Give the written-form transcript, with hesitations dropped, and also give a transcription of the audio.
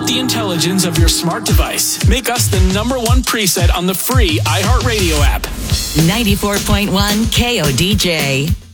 Unlock the intelligence of your smart device. Make us the #1 preset on the free iHeartRadio app. 94.1 KODJ.